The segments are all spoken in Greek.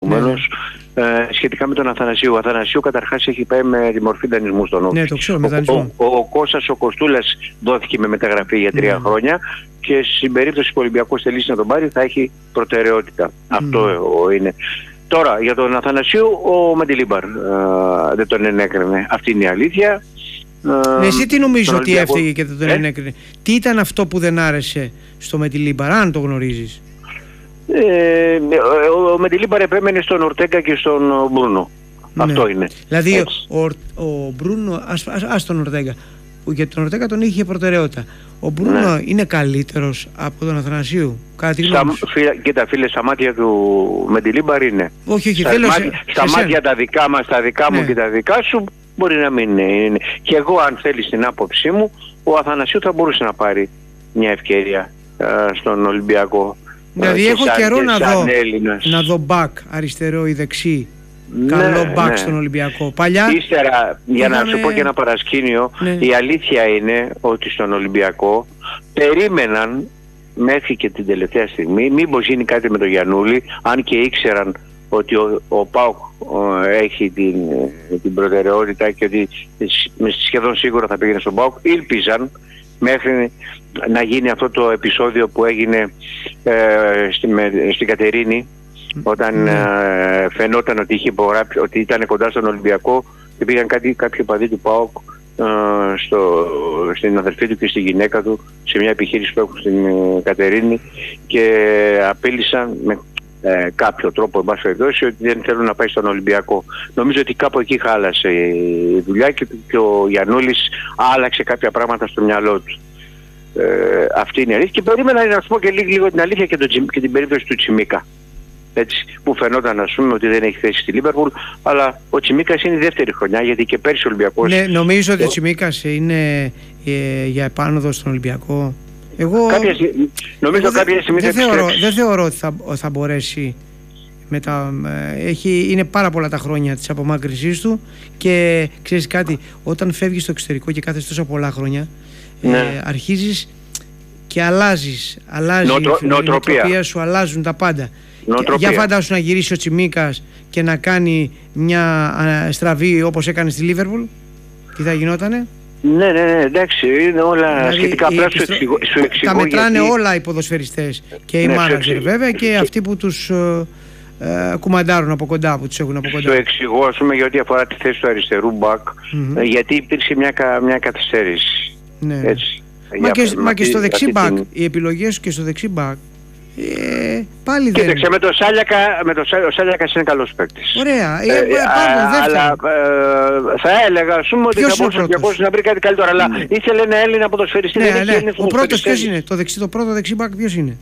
προηγουμένως, σχετικά με τον Αθανασίου. Ο Αθανασίου καταρχάς έχει πάει με τη μορφή δανεισμού στον Όφη. Ναι, το ξέρω, με δανεισμό. Ο Κώστας ο Κοστούλας δόθηκε με μεταγραφή για 3 χρόνια και στην περίπτωση που ο Ολυμπιακός θελήσει να τον πάρει θα έχει προτεραιότητα. Αυτό είναι. Τώρα, για τον Αθανασίου, ο Μεντιλίμπαρ δεν τον ενέκρινε. Αυτή είναι η αλήθεια. Εσύ τι νομίζω ότι έφταιγε και δεν τον ενέκρινε? Τι ήταν αυτό που δεν άρεσε στο Μεντιλίμπαρ, αν το γνωρίζεις? Ο Μεντιλίμπαρ επέμενε στον Ορτέγκα και στον Μπρούνο. Αυτό είναι. Δηλαδή ο Μπρούνο, ας τον Ορτέγκα, που για τον Ορτέγκα τον είχε προτεραιότητα. Ο Μπρούνο είναι καλύτερος από τον Αθανασίου, κάτι γνώμη σου? Κοίτα φίλε, στα μάτια του Μεντιλίμπαρ είναι. Όχι, στα μάτια τα δικά μας, τα δικά μου και τα δικά σου μπορεί να μην είναι. Και εγώ, αν θέλεις την άποψή μου, ο Αθανασίου θα μπορούσε να πάρει μια ευκαιρία στον Ολυμπιακό. Δηλαδή έχω καιρό να δω μπακ αριστερό ή δεξί. Καλό μπακ στον Ολυμπιακό. Παλιά. Ύστερα, για να σου πω και ένα παρασκήνιο, η αλήθεια είναι ότι στον Ολυμπιακό περίμεναν μέχρι και την τελευταία στιγμή μήπως γίνει κάτι με τον Γιαννούλη, αν και ήξεραν ότι ο ΠΑΟΚ έχει την προτεραιότητα και ότι σχεδόν σίγουρα θα πήγαινε στον ΠΑΟΚ. Ήλπιζαν μέχρι να γίνει αυτό το επεισόδιο που έγινε στην Κατερίνη, όταν φαινόταν ότι είχε υπογράψει, ότι ήταν κοντά στον Ολυμπιακό και πήγαν κάποιοι παδί του ΠΑΟΚ στην αδερφή του και στη γυναίκα του σε μια επιχείρηση που έχουν στην Κατερίνη και απείλησαν με κάποιο τρόπο, εν πάση περιπτώσει, ότι δεν θέλουν να πάει στον Ολυμπιακό. Νομίζω ότι κάπου εκεί χάλασε η δουλειά και ο Γιαννούλης άλλαξε κάποια πράγματα στο μυαλό του. Αυτή είναι η αλήθεια. Και περίμενα να σου πω και λίγο την αλήθεια και την περίπτωση του Τσιμίκα. Έτσι, που φαινόταν, ας πούμε, ότι δεν έχει θέση στη Λίβερπουλ, αλλά ο Τσιμίκας είναι η δεύτερη χρονιά, γιατί και πέρσι ο Ολυμπιακός. Ναι, νομίζω ότι ο Τσιμίκας είναι για επάνωδο στον Ολυμπιακό. Δεν θεωρώ ότι θα μπορέσει. Είναι πάρα πολλά τα χρόνια της απομάκρυνσής του και ξέρεις κάτι, όταν φεύγεις στο εξωτερικό και κάθεσαι τόσα πολλά χρόνια, αρχίζεις και αλλάζει η νοοτροπία σου, αλλάζουν τα πάντα. Για φαντάσου να γυρίσει ο Τσιμίκας και να κάνει μια στραβή όπως έκανε στη Λίβερπουλ, τι θα γινότανε? Ναι, εντάξει, είναι όλα δηλαδή, σχετικά. Απλά σου εξηγώ. Τα μετράνε όλα οι ποδοσφαιριστές και οι μάνατζερ βέβαια και αυτοί που τους κουμαντάρουν από κοντά, που τους έχουν από κοντά. Σου εξηγώ, ας πούμε, για ό,τι αφορά τη θέση του αριστερού μπακ, γιατί υπήρξε μια καθυστέρηση. Ναι. Έτσι. Μα και στο δεξί μπακ, οι επιλογές σου και στο δεξί μπακ πάλι δεν. Κοίταξε, ο Σάλιακας είναι καλός παίκτης. Ωραία, αλλά θα έλεγα, ας πούμε, ότι θα μπορούσε ο Ολυμπιακός να βρει κάτι καλύτερο, αλλά ήθελε ένα Έλληνα ποδοσφαιριστή. Ο πρώτος ποιος είναι? Το πρώτο δεξί μπακ ποιος είναι?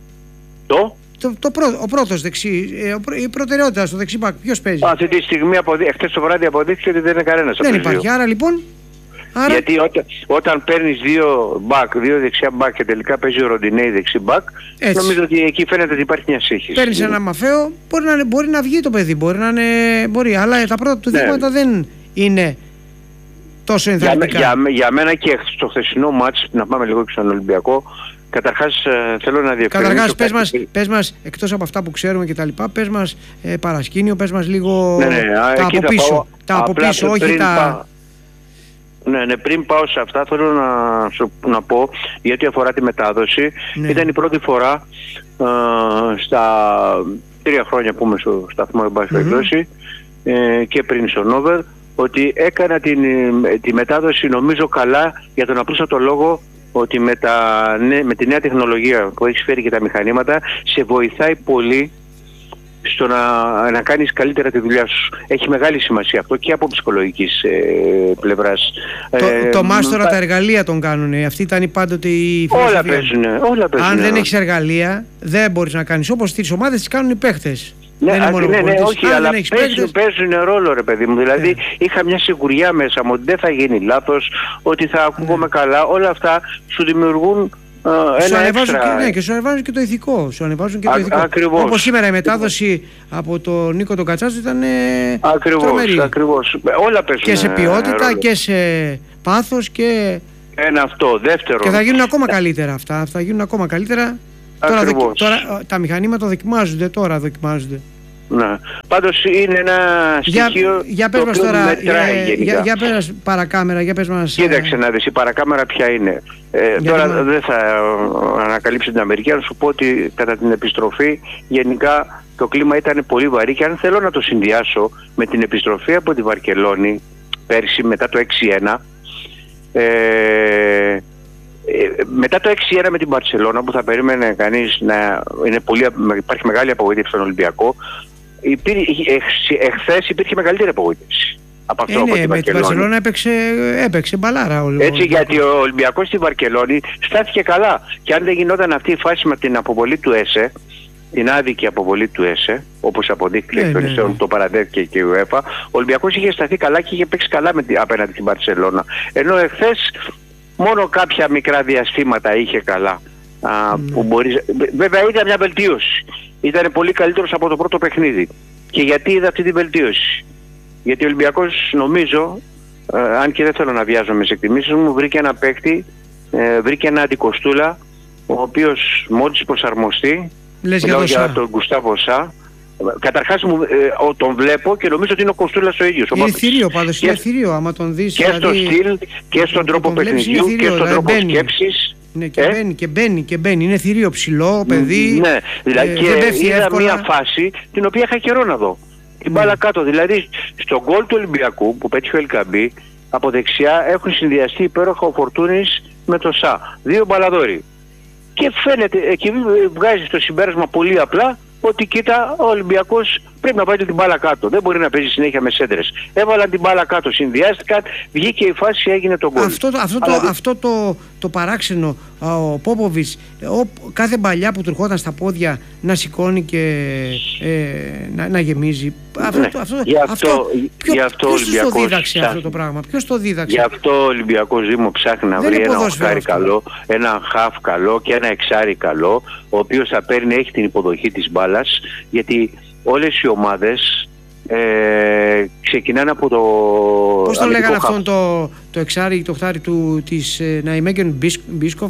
Ο πρώτος δεξί, η προτεραιότητα στο δεξί μπακ ποιος παίζει? Αυτή τη στιγμή, χθες το βράδυ αποδείχθηκε ότι δεν είναι κανένας. Δεν υπάρχει, άρα λοιπόν. Γιατί όταν παίρνεις δύο δεξιά μπακ και τελικά παίζει ο Ροντινέη δεξί μπακ, νομίζω ότι εκεί φαίνεται ότι υπάρχει μια σύγχυση. Παίρνεις ένα Μαφαίο, μπορεί να βγει το παιδί, μπορεί, αλλά τα πρώτα του δείγματα δεν είναι τόσο ενθαρρυντικά. Για μένα και στο χθεσινό μάτς, να πάμε λίγο και στον Ολυμπιακό, καταρχάς θέλω να διευκρινίσω. Καταρχάς πες μας, εκτός από αυτά που ξέρουμε και τα λοιπά, πες μας παρασκήνιο, πες μας λίγο τα από πίσω. Τα από πίσω, όχι τα... Ναι, πριν πάω σε αυτά θέλω να πω, γιατί αφορά τη μετάδοση, ήταν η πρώτη φορά στα 3 χρόνια που είμαι στο σταθμό, εν πάση περιπτώσει, και πριν στο Νόβερ, ότι έκανα τη μετάδοση νομίζω καλά, για τον απλούστατο λόγο ότι με τη νέα τεχνολογία που έχει φέρει και τα μηχανήματα σε βοηθάει πολύ στο να κάνεις καλύτερα τη δουλειά σου. Έχει μεγάλη σημασία αυτό και από ψυχολογικής πλευράς. Το μάστορα τα εργαλεία τον κάνουνε. Αυτή ήταν πάντοτε η φιλοσοφία. Όλα παίζουν. Αν δεν έχεις εργαλεία δεν μπορείς να κάνεις. Όπως τις ομάδες τις κάνουν οι παίχτες. Ναι, όχι, αλλά παίζουν ρόλο, ρε παιδί μου. Δηλαδή είχα μια σιγουριά μέσα μου ότι δεν θα γίνει λάθος, ότι θα ακούγομαι καλά. Όλα αυτά σου δημιουργούν και σου ανεβάζουν και το ηθικό. Όπως σήμερα η μετάδοση από τον Νίκο τον Κατσάζο ήταν τρομερή. Ακριβώς. Όλα παίζουν. Και σε ποιότητα και σε πάθος και... Ένα αυτό. Δεύτερο. Και θα γίνουν ακόμα καλύτερα αυτά. Θα γίνουν ακόμα καλύτερα. Τώρα τα μηχανήματα δοκιμάζονται. Ναι. Πάντως είναι ένα στοιχείο για πες το μας οποίο τώρα, μετράει γενικά. Για πες παρακάμερα, για πες μας... Κοίταξε να δεις, η παρακάμερα ποια είναι. Τώρα δεν θα ανακαλύψω την Αμερική, αλλά σου πω ότι κατά την επιστροφή γενικά το κλίμα ήταν πολύ βαρύ και αν θέλω να το συνδυάσω με την επιστροφή από τη Βαρκελόνη πέρσι μετά το 6-1, μετά το 6-1 με την Μπαρσελόνα που θα περίμενε κανείς να υπάρχει μεγάλη απογοήτευση στον Ολυμπιακό, εχθές υπήρχε μεγαλύτερη απογοήτευση από αυτό από την με την Μπαρσελόνα έπαιξε μπαλάρα έτσι, γιατί ο Ολυμπιακός στη Βαρκελόνη στάθηκε καλά και αν δεν γινόταν αυτή η φάση με την αποβολή του ΕΣΕ, την άδικη αποβολή του ΕΣΕ, όπως αποδείχθηκε το παραδέχθηκε και η UEFA, ο Ολυμπιακός είχε σταθεί καλά και είχε παίξει καλά απέναντι στην Μπαρσελόνα. Ενώ εχθές μόνο κάποια μικρά διαστήματα είχε καλά. Βέβαια ήταν μια βελτίωση. Ήταν πολύ καλύτερος από το πρώτο παιχνίδι. Και γιατί είδα αυτή τη βελτίωση? Γιατί ο Ολυμπιακός, νομίζω, αν και δεν θέλω να βιάζομαι σε εκτιμήσεις μου, βρήκε ένα παίκτη, βρήκε ένα αντικοστούλα, ο οποίος μόλις προσαρμοστεί, μιλάω για τον Γκουστάβο Σα. Καταρχάς τον βλέπω και νομίζω ότι είναι ο Κοστούλας ο ίδιος. Είναι θηρίο πάντως, είναι θηρίο άμα τον δεις. Και στο στυλ και στον τρόπο παιχνιδιού και στον τρόπο σκέψης. Ναι, και μπαίνει, είναι θηρίο ψηλό, παιδί. Ναι, δηλαδή και είδα μια φάση την οποία είχα καιρό να δω. Την μπάλα κάτω, δηλαδή στον γκολ του Ολυμπιακού που πέτυχε ο Ελκαμπή, από δεξιά έχουν συνδυαστεί υπέροχα ο Φορτούνης με το Σα. Δύο μπαλαδόροι. Και φαίνεται, εκεί βγάζει το συμπέρασμα πολύ απλά, ότι κοίτα, ο Ολυμπιακός πρέπει να βάλει την μπάλα κάτω. Δεν μπορεί να παίζει συνέχεια με σέντρες. Έβαλαν την μπάλα κάτω, συνδυάστηκαν, βγήκε η φάση, έγινε το γκολ. Αυτό το παράξενο, ο Πόποβιτς, κάθε παλιά που του ερχόταν στα πόδια να σηκώνει και να γεμίζει. Ποιος το δίδαξε αυτό το πράγμα? Ποιος το δίδαξε? Γι' αυτό ο Ολυμπιακός Δήμο ψάχνει να βρει ένα οχτάρι καλό, ένα χαφ καλό και ένα εξάρι καλό, ο οποίος θα παίρνει, έχει την υποδοχή της μπάλας, γιατί όλες οι ομάδες ξεκινάνε από το... Πώς το λέγανε αυτόν το εξάρι, το οχτάρι της Ναϊμέγγεν Μπίσκοφ?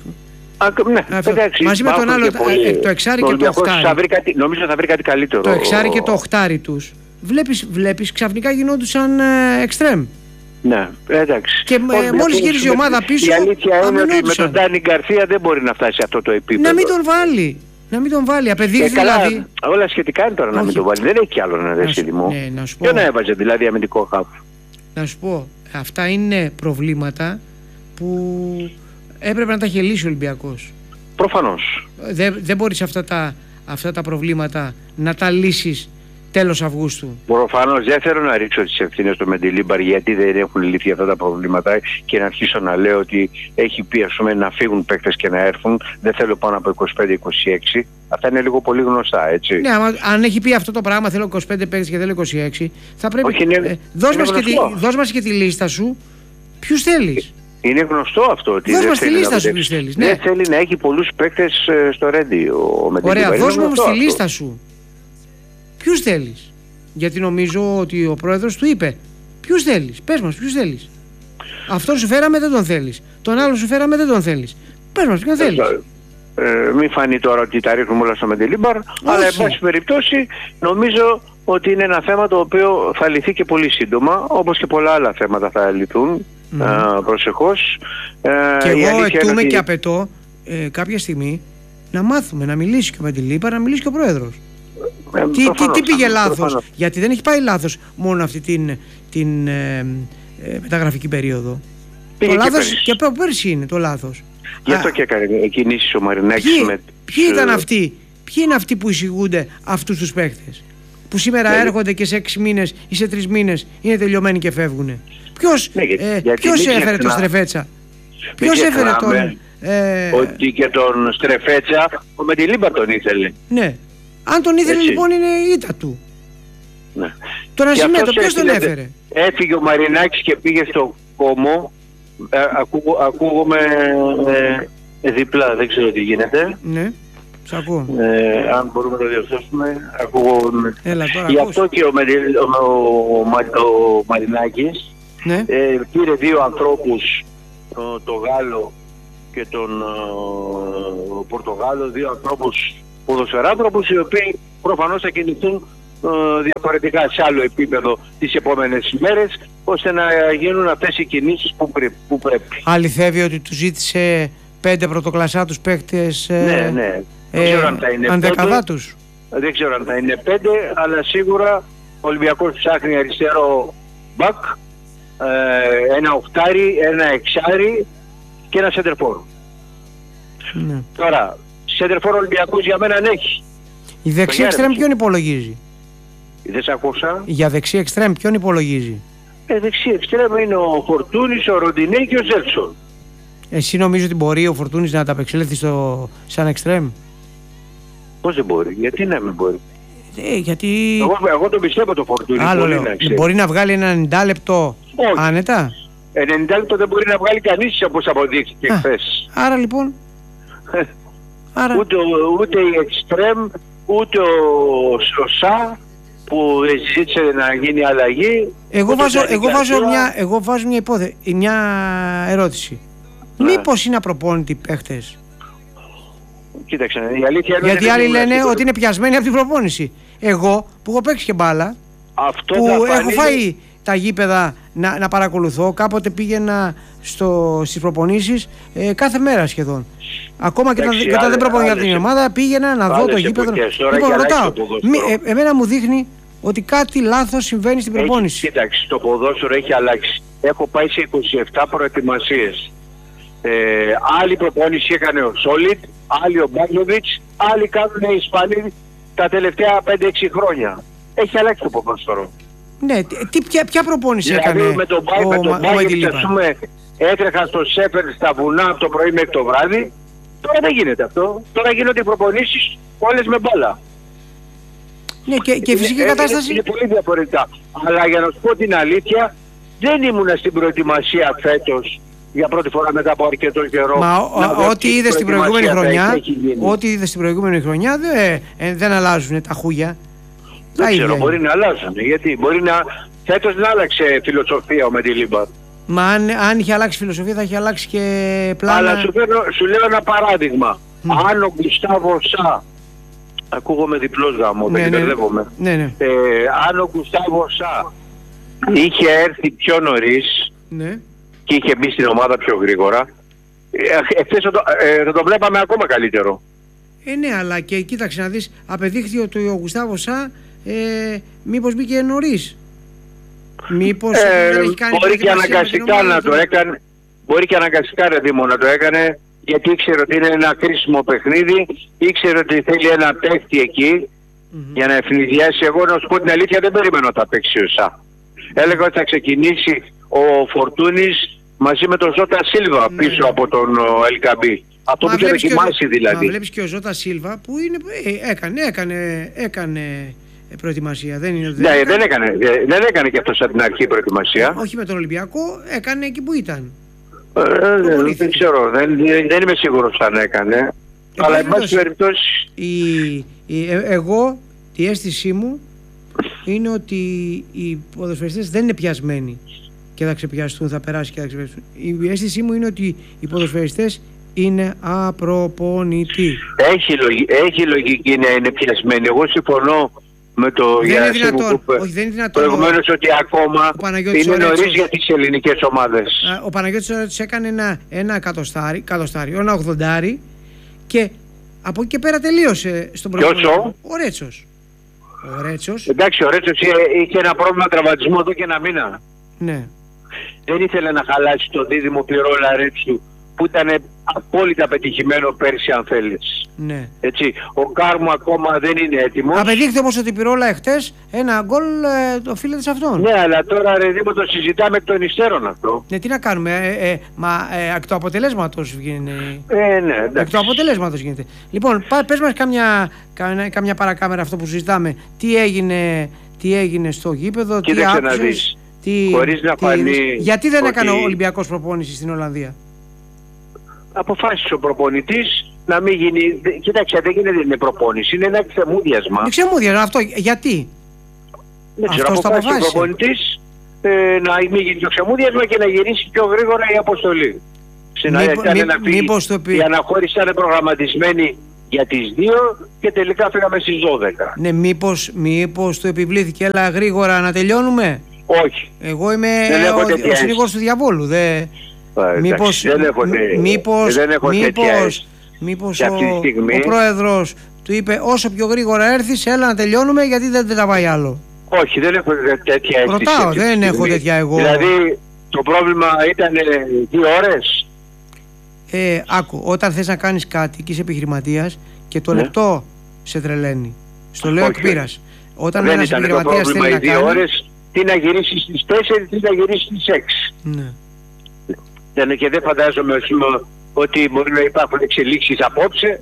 Ναι, εντάξει, μαζί με τον άλλο, το εξάρι και το οχτάρι. Νομίζω θα βρει κάτι καλύτερο. Το εξάρι και το οχτάρι τους. Βλέπεις ξαφνικά γινόντουσαν εξτρέμ. Ναι, εντάξει. Και μόλις γύριζε η ομάδα πίσω, η αλήθεια είναι ότι με τον Ντάνι Γκαρσία δεν μπορεί να φτάσει σε αυτό το επίπεδο. Να μην τον βάλει, απεδείχθη δηλαδή. Όλα σχετικά είναι τώρα να μην τον βάλει. Δεν έχει κι άλλο να δέσει μου. Και να έβαζε δηλαδή αμυντικό χαφ. Να σου πω, αυτά είναι προβλήματα που έπρεπε να τα έχει λύσει ο Ολυμπιακός. Προφανώς. Δεν μπορείς αυτά τα προβλήματα να τα λύσεις τέλος Αυγούστου. Προφανώς δεν θέλω να ρίξω τις ευθύνες στο Μεντιλίμπαρ γιατί δεν έχουν λυθεί αυτά τα προβλήματα και να αρχίσω να λέω ότι έχει πει ας πούμε να φύγουν παίκτες και να έρθουν. Δεν θέλω πάνω από 25-26. Αυτά είναι λίγο πολύ γνωστά, έτσι. Ναι, αν έχει πει αυτό το πράγμα, θέλω 25 παίκτες και θέλω 26, θα πρέπει. Όχι, δώσ' μας και τη λίστα σου. Ποιους θέλεις? Είναι γνωστό αυτό ότι δώσ' μας τη λίστα σου ποιους θέλεις. Δεν θέλει να έχει πολλούς παίκτες στο Ρέντι ο Μεντιλίμπαρ. Ωραία, δώσ' μας τη λίστα σου. Ποιους θέλεις? Γιατί νομίζω ότι ο πρόεδρος του είπε ποιους θέλεις, πες μας ποιους θέλεις. Αυτόν σου φέραμε, δεν τον θέλεις. Τον άλλο σου φέραμε, δεν τον θέλεις. Πες μας ποιον θέλεις. Μην φανεί τώρα ότι τα ρίχνουμε όλα στο Μεντιλίμπαρ, αλλά εν πάση περιπτώσει νομίζω ότι είναι ένα θέμα το οποίο θα λυθεί και πολύ σύντομα, όπως και πολλά άλλα θέματα θα λυθούν προσεχώς. Και εγώ εκτούμε και απαιτώ κάποια στιγμή να μάθουμε, να μιλήσει και ο Μεντιλίμπαρ, να μιλήσει και ο πρόεδρος. Τι πήγε λάθος? Γιατί δεν έχει πάει λάθος μόνο αυτή την μεταγραφική περίοδο. Το λάθος και από πέρσι είναι το λάθος. Γι' αυτό και έκανε κινήσεις ο Μαρινάκης. Ποιοι είναι αυτοί που εισηγούνται αυτούς τους παίκτες που σήμερα έρχονται και σε 6 μήνες ή σε 3 μήνες είναι τελειωμένοι και φεύγουν? Ποιος έφερε τον Στρεφέτσα? Ποιος έφερε τον... Ότι και τον Στρεφέτσα ο Μεντιλίμπαρ τον ήθελε. Ναι. Αν τον ήθελε λοιπόν είναι η ήττα του. Ναι. Τον Ασημέτο ποιος τον έφερε? Έφυγε ο Μαρινάκης και πήγε στο Κόμο. Ακούγομαι διπλά, δεν ξέρω τι γίνεται. Ναι, σ' ακούω. Αν μπορούμε να το διορθώσουμε, ακούγομαι. Γι' αυτό και ο Μαρινάκης πήρε δύο ανθρώπους, το Γάλλο και τον Πορτογάλο, δύο ανθρώπους ποδοσφαιράνθρωπους οι οποίοι προφανώς θα κινηθούν διαφορετικά σε άλλο επίπεδο τις επόμενες ημέρες, ώστε να γίνουν αυτές οι κινήσεις που πρέπει. Αληθεύει ότι του ζήτησε 5 πρωτοκλασσάτους παίκτες ναι. Δεν ξέρω αν θα είναι 5. Δεν ξέρω αν θα είναι 5, αλλά σίγουρα ο Ολυμπιακός ψάχνει αριστερό μπακ, ένα οχτάρι, ένα εξάρι και ένα σέντερφορ. Ναι. Τώρα, σέντερφορ Ολυμπιακός για μένα έχει. Η δεξί εξτρέμ ποιον υπολογίζει? Δεν σ' ακούσα. Για δεξί εξτρέμ ποιον υπολογίζει? Δεξί εξτρέμ είναι ο Φορτούνης, ο Ροντινέ και ο Ζέλσον. Εσύ νομίζω ότι μπορεί ο Φορτούνης να ανταπεξέλθει σαν εξτρέμ? Πώς δεν μπορεί, γιατί να μην μπορεί? Γιατί... Εγώ τον πιστεύω το Φορτούνη. Μπορεί να βγάλει ένα 90 λεπτό άνετα. 90 λεπτό δεν μπορεί να βγάλει κανείς, όπως αποδείχθηκε χθες. Άρα λοιπόν... Ούτε η εξτρέμ, ούτε ο Σά που ζήτησε να γίνει αλλαγή. Εγώ βάζω μια ερώτηση. Μήπως είναι απροπόνητοι παίχτες? Κοίταξε, η αλήθεια είναι... Γιατί άλλοι λένε ότι είναι πιασμένοι από την προπόνηση. Εγώ που έχω παίξει και μπάλα, που έχω φάει τα γήπεδα να παρακολουθώ, κάποτε πήγαινα στις προπονήσεις κάθε μέρα σχεδόν. Ακόμα και όταν δεν προπονía την ομάδα, πήγαινα να δω το γήπεδο. Λοιπόν, ρωτάω, εμένα μου δείχνει ότι κάτι λάθος συμβαίνει στην προπόνηση. Κοίταξε, το ποδόσφαιρο έχει αλλάξει. Έχω πάει σε 27 προετοιμασίες. Άλλη προπόνηση έκανε ο Σόλιτ, άλλοι ο Μπάγιοβιτς, άλλοι κάνουν οι Ισπανοί τα τελευταία 5-6 χρόνια. Έχει αλλάξει το ποδόσφαιρο. Ναι, ποια προπόνηση έκανε με τον Μπάγιοβιτς, ας πούμε, έτρεχα στο Σέφερ στα βουνά από το πρωί μέχρι το βράδυ. Τώρα δεν γίνεται αυτό. Τώρα γίνονται οι προπονήσεις όλες με μπάλα. Ναι, και η φυσική κατάσταση είναι πολύ διαφορετικά. Αλλά για να σου πω την αλήθεια, δεν ήμουνα στην προετοιμασία φέτος για πρώτη φορά μετά από αρκετό καιρό. Μα ό,τι είδε στην προηγούμενη χρονιά, δεν αλλάζουν τα χούγια. Δεν ξέρω, μπορεί να αλλάζουν. Γιατί φέτος δεν άλλαξε φιλοσοφία ο Μεντιλίμπαρ. Μα αν είχε αλλάξει φιλοσοφία θα είχε αλλάξει και πλάνα. Αλλά σου λέω ένα παράδειγμα. Αν ο Γκουστάβο Σά, ακούγομαι διπλός γάμο, δεν μπερδεύομαι. Αν ο Γκουστάβο Σά είχε έρθει πιο νωρίς και είχε μπει στην ομάδα πιο γρήγορα, θα το βλέπαμε ακόμα καλύτερο. Ναι, αλλά και κοίταξε να δεις, απεδείχθη ότι ο Γκουστάβο Σά μήπως μπήκε νωρίς. Μήπως δεν έχει κάνει... Μπορεί και αναγκαστικά να το έκανε. Μπορεί και αναγκαστικά να το έκανε, γιατί ήξερε ότι είναι ένα κρίσιμο παιχνίδι, ήξερε ότι θέλει ένα παίκτη εκεί για να ευνηδιάσει. Εγώ να σου πω την αλήθεια, δεν περίμενα να τα παίξει ο Σά. Έλεγα ότι θα ξεκινήσει ο Φορτούνης μαζί με τον Ζώτα Σίλβα πίσω από τον Ελκαμπή. Αυτό που είχε δοκιμάσει δηλαδή. Μα βλέπεις και ο Ζώτα Σίλβα που έκανε προετοιμασία. Δεν έκανε και αυτός από την αρχή προετοιμασία. Όχι με τον Ολυμπιακό, έκανε εκεί που ήταν. Δεν ξέρω, δεν είμαι σίγουρος αν έκανε. Αλλά εν πάση περιπτώσει... Εγώ, η αίσθησή μου είναι ότι οι ποδοσφαιριστές δεν είναι πιασμένοι και θα ξεπιαστούν, θα περάσει και θα ξεπιαστούν. Η αίσθησή μου είναι ότι οι ποδοσφαιριστές είναι απροπονητοί. Έχει λογική να είναι πιασμένοι. Εγώ συμφωνώ με το Γιάννη προηγουμένως ότι ακόμα είναι νωρίς για τις ελληνικές ομάδες. Ο Παναγιώτης Ορέτσος έκανε ένα εκατοστάριο, ένα 80 και από εκεί και πέρα τελείωσε στον προηγούμενο. Ο Ρέτσος. Εντάξει, ο Ρέτσος είχε ένα πρόβλημα τραυματισμού εδώ και ένα μήνα. Ναι. Δεν ήθελε να χαλάσει το δίδυμο Πιρόλα Ρέτσου που ήταν απόλυτα πετυχημένο πέρσι, αν θέλεις. Ναι. Έτσι, ο Κάρμου ακόμα δεν είναι έτοιμος. Απεδείχθηκε όμως ότι η Πιρόλα εχθές ένα γκολ οφείλεται σε αυτόν. Ναι, αλλά τώρα ρε Δήμο το συζητάμε εκ των υστέρων αυτό. Ναι, τι να κάνουμε, εκ του αποτελέσματος γίνεται. Ναι, εντάξει. Εκ του αποτελέσματος γίνεται. Λοιπόν, πες μας κάμια παρακάμερα αυτό που συζητάμε. Τι έγινε στο γήπεδο, τι άκουσες, γιατί δεν έκανε ο Ολυμπιακός προπόνηση στην Ολλανδία? Αποφάσισε ο προπονητής να μην γίνει. Κοίταξε, δεν γίνεται προπόνηση, είναι ένα ξεμούδιασμα. Είναι ξεμούδιασμα αυτό, γιατί? Δεν ξέρω, αποφάσισε ο προπονητής να μην γίνει το ξεμούδιασμα και να γυρίσει πιο γρήγορα η αποστολή. Η αναχώρηση ήταν προγραμματισμένη για τις 2 και τελικά φύγαμε στις 12. Ναι, μήπως του επιβλήθηκε, έλα γρήγορα να τελειώνουμε. Όχι. Εγώ είμαι ο συνήγορος του διαβόλου. Μήπως ο πρόεδρος του είπε όσο πιο γρήγορα έρθεις, έλα να τελειώνουμε, γιατί δεν τα πάει άλλο. Όχι, δεν έχω τέτοια αίσθηση. Ρωτάω, δεν έχω τέτοια εγώ. Δηλαδή το πρόβλημα ήταν 2 ώρες. Άκου, όταν θες να κάνεις κάτι και είσαι επιχειρηματίας και το λεπτό σε τρελαίνει. Στο λέω εκ πείρας. Όταν ένας επιχειρηματίας θέλει να κάνει... 2 ώρες, τι να γυρίσει στις 4, τι να γυρίσει στις 6. Ναι. Και δεν φαντάζομαι ότι μπορεί να υπάρχουν εξελίξεις απόψε.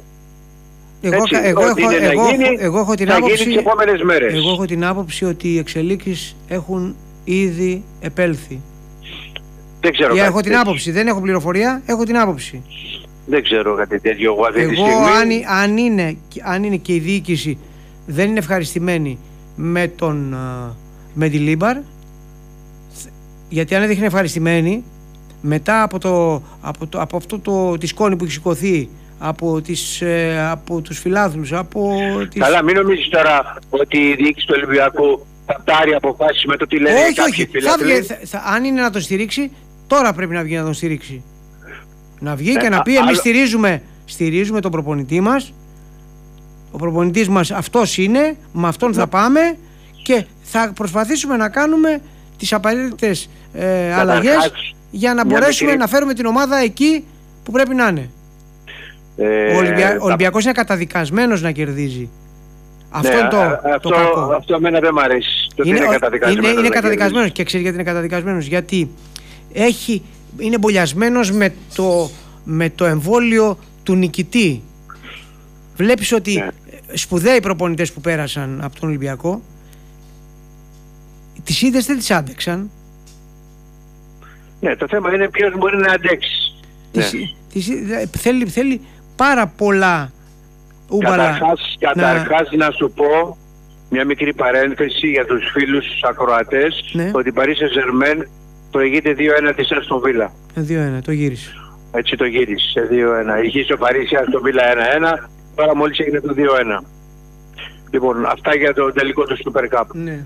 Εγώ έχω την άποψη ότι οι εξελίξεις έχουν ήδη επέλθει. Δεν ξέρω. Έχω την άποψη, δεν έχω πληροφορία, έχω την άποψη. Δεν ξέρω κάτι τέτοιο εγώ αυτή τη στιγμή. Αν είναι και η διοίκηση δεν είναι ευχαριστημένη με τη Λίμπαρ, γιατί αν δεν είναι ευχαριστημένη μετά από αυτό τη σκόνη που έχει σηκωθεί από τους φιλάθλους, Καλά, μην νομίζεις τώρα ότι η διοίκηση του Ολυμπιακού θα πάρει αποφάσεις με το τι λένε κάποιοι φιλάθλοι. Αν είναι να τον στηρίξει, τώρα πρέπει να βγει να τον στηρίξει. Να βγει και να πει εμείς στηρίζουμε τον προπονητή μας, ο προπονητής μας αυτός είναι, με αυτόν θα πάμε και θα προσπαθήσουμε να κάνουμε τις απαραίτητες αλλαγές για να μπορέσουμε να φέρουμε την ομάδα εκεί που πρέπει να είναι. Ο Ολυμπιακός είναι καταδικασμένος να κερδίζει. Αυτό είναι το κακό. Αυτό εμένα δεν μ' αρέσει. Είναι καταδικασμένος. Και ξέρει γιατί είναι καταδικασμένος? Γιατί είναι μπολιασμένος με το εμβόλιο του νικητή. Βλέπεις ότι σπουδαίοι προπονητές που πέρασαν από τον Ολυμπιακό, τις είδες δεν τις άντεξαν. Ναι, το θέμα είναι ποιος μπορεί να αντέξει. Θέλει πάρα πολλά ούμπαλα. Καταρχάς να σου πω μια μικρή παρένθεση για τους φίλους τους ακροατές, ότι η Paris Saint-Germain προηγείται 2-1 της Αστον Βίλα. 2-1, το γύρισε. Έτσι το γύρισε, 2-1. Είχε στο Παρίσι Αστον Βίλα 1-1, τώρα μόλις έγινε το 2-1. Λοιπόν, αυτά για το τελικό του Super Cup. Ναι.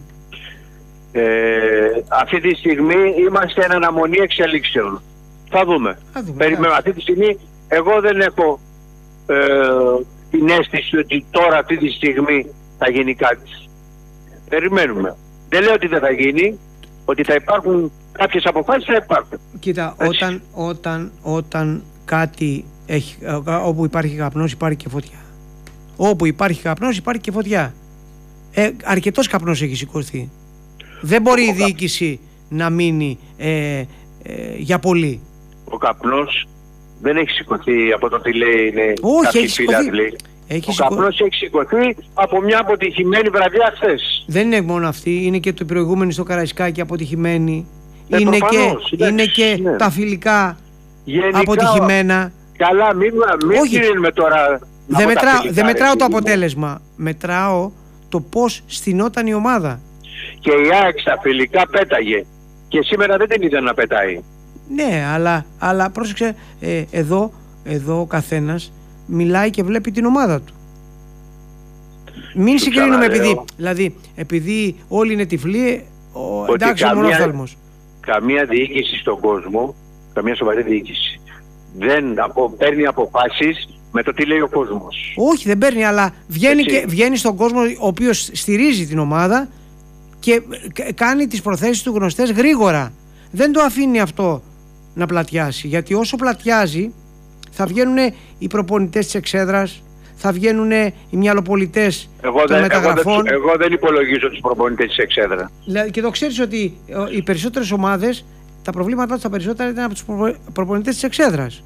Αυτή τη στιγμή είμαστε εν αναμονή εξελίξεων. Θα δούμε. Περιμένουμε. Αυτή τη στιγμή εγώ δεν έχω την αίσθηση ότι τώρα αυτή τη στιγμή θα γίνει κάτι. Περιμένουμε. Δεν λέω ότι δεν θα γίνει, ότι θα υπάρχουν κάποιες αποφάσεις, θα υπάρχουν. Κοίτα, όταν κάτι έχει, όπου υπάρχει καπνός υπάρχει και φωτιά. Όπου υπάρχει καπνός υπάρχει και φωτιά. Αρκετός καπνός έχει σηκωθεί. Δεν μπορεί η διοίκηση να μείνει για πολύ. Ο καπνός δεν έχει σηκωθεί από το τι λέει κάποιοι φιλάθλοι. Ο καπνός έχει σηκωθεί από μια αποτυχημένη βραδιά χθες. Δεν είναι μόνο αυτή, είναι και το προηγούμενο στο Καραϊσκάκι αποτυχημένη. Είναι και τα φιλικά γενικά, αποτυχημένα. Καλά, μην γίνουμε τώρα. Δεν μετράω το αποτέλεσμα. Μετράω το πώς στηνόταν η ομάδα. Και η ΑΕΚ στα φιλικά πέταγε. Και σήμερα δεν την είδα να πετάει. Ναι, αλλά πρόσεξε, εδώ ο καθένας μιλάει και βλέπει την ομάδα του. Μην συγκρίνουμε επειδή όλοι είναι τυφλοί, εντάξει ο μονόφθαλμος. Καμία διοίκηση στον κόσμο, καμία σοβαρή διοίκηση δεν παίρνει αποφάσεις με το τι λέει ο κόσμος. Όχι, δεν παίρνει, αλλά βγαίνει στον κόσμο ο οποίος στηρίζει την ομάδα και κάνει τις προθέσεις του γνωστές γρήγορα. Δεν το αφήνει αυτό να πλατιάσει, γιατί όσο πλατιάζει θα βγαίνουν οι προπονητές της εξέδρας, θα βγαίνουν οι μυαλοπολιτές των μεταγραφών. Εγώ δεν υπολογίζω τους προπονητές της εξέδρας. Και το ξέρεις ότι οι περισσότερες ομάδες, τα προβλήματά τους τα περισσότερα ήταν από τους προπονητές της εξέδρας.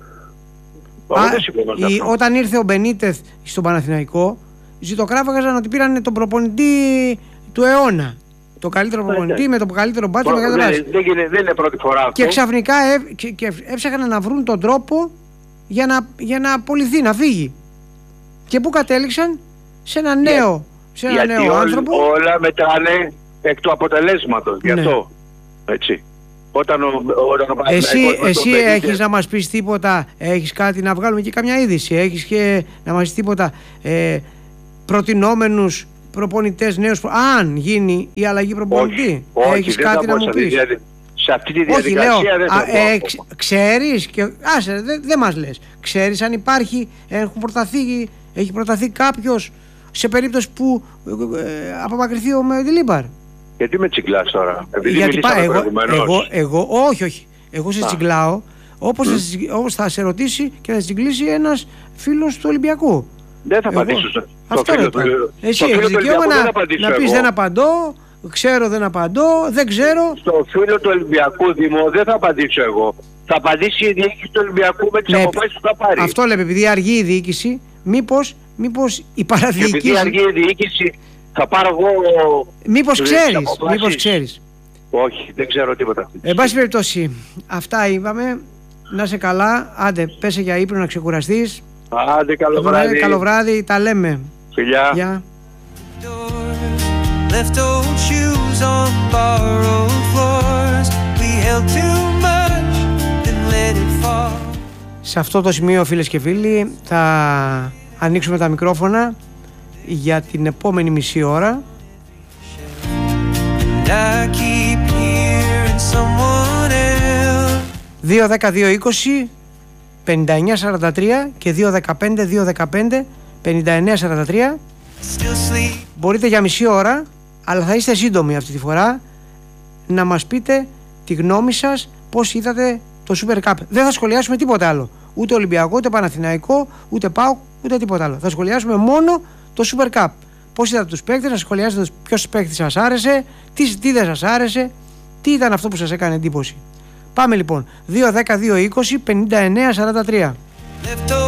Όταν ήρθε ο Μπενίτεθ στον Παναθηναϊκό, ζητοκράβαγαν ότι πήραν τον προπονητή του αιώνα. Το καλύτερο προπονητή με το καλύτερο μπάτσο. Δεν είναι πρώτη φορά αυτό. Και ξαφνικά έψαχναν να βρουν τον τρόπο για να απολυθεί, να φύγει. Και πού κατέληξαν? Σε ένα νέο άνθρωπο. Όλα μετράνε εκ του αποτελέσματος. Γι' αυτό. Έτσι. Εσύ έχεις να μας πεις τίποτα, έχεις κάτι να βγάλουμε και καμιά είδηση, έχεις και να μας πεις τίποτα προτινόμενους προπονητές νέους, αν γίνει η αλλαγή προπονητή? Έχεις κάτι να μου πεις? Σε αυτή τη διαδικασία δεν θα πω. Ξέρεις και άσε, δεν μας λες. Ξέρεις αν υπάρχει, έχει προταθεί κάποιος σε περίπτωση που απομακρυνθεί ο Μεντιλίμπαρ? Γιατί με τσιγκλάς τώρα? Επειδή εγώ όχι. Εγώ σε τσιγκλάω όπως θα σε ρωτήσει και θα σε τσιγκλίσει ένας φίλος του Ολυμπιακού. Δεν θα απαντήσω αυτό εσύ έχεις δικαίωμα να πεις δεν απαντώ, ξέρω δεν απαντώ, δεν ξέρω. Στο φίλο του Ολυμπιακού, Δημό, δεν θα απαντήσω εγώ. Θα απαντήσει η διοίκηση του Ολυμπιακού με τις αποφάσεις που θα πάρει. Αυτό λέμε, επειδή αργεί η διοίκηση, μήπως η παραδιοίκηση... Επειδή αργεί η διοίκηση, θα πάρω εγώ... Μήπως ξέρεις. Όχι, δεν ξέρω τίποτα. Εν πάση περιπτώσει, αυτά είπαμε. Να σε καλά, άντε πέσε για ύπνο να ξεκουραστείς. Άντε, καλό βράδυ. Καλό βράδυ, τα λέμε. Φιλιά. Γεια. Left old shoes on borrowed floors. We held too much, then let it fall. Σε αυτό το σημείο, φίλες και φίλοι, θα ανοίξουμε τα μικρόφωνα για την επόμενη μισή ώρα. I keep hearing someone else. 2-10-2-20 59-43 και 2-15-2-15 59-43. Μπορείτε για μισή ώρα, αλλά θα είστε σύντομοι αυτή τη φορά, να μας πείτε τη γνώμη σας, πώς είδατε το Super Cup. Δεν θα σχολιάσουμε τίποτα άλλο, ούτε Ολυμπιακό, ούτε Παναθηναϊκό, ούτε ΠΑΟΚ, ούτε τίποτα άλλο. Θα σχολιάσουμε μόνο το Super Cup. Πώς είδατε τους παίκτες, να σχολιάσετε ποιος παίκτης σας άρεσε, τι δεν σας άρεσε, τι ήταν αυτό που σας έκανε εντύπωση. Πάμε λοιπόν, 2-10-2-20 59-43.